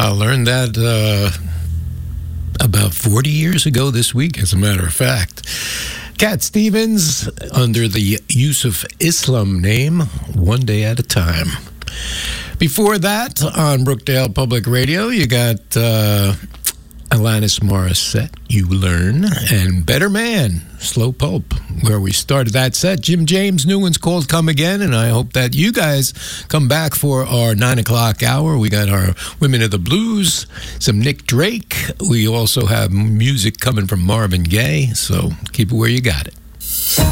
I learned that about 40 years ago this week, as a matter of fact. Cat Stevens, under the Yusuf Islam name, One Day at a Time. Before that, on Brookdale Public Radio, you got Alanis Morissette, You Learn, and Better Man, Slow Pulp, where we started that set. Jim James' new one's called Come Again, and I hope that you guys come back for our 9 o'clock hour. We got our Women of the Blues, some Nick Drake. We also have music coming from Marvin Gaye, so keep it where you got it.